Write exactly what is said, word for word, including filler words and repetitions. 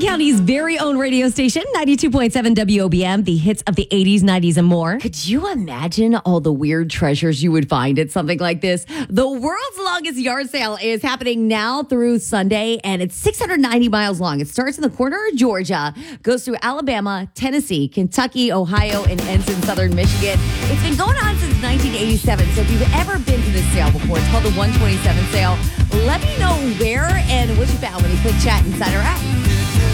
County's very own radio station, ninety-two point seven W O B M, the hits of the eighties, nineties, and more. Could you imagine all the weird treasures you would find at something like this? The world's longest yard sale is happening now through Sunday, and it's six hundred ninety miles long. It starts in the corner of Georgia, goes through Alabama, Tennessee, Kentucky, Ohio, and ends in southern Michigan. It's been going on since nineteen eighty-seven, so if you've ever been to this sale before, it's called the one twenty-seven sale. Let me know where and what you found when you click chat inside our app.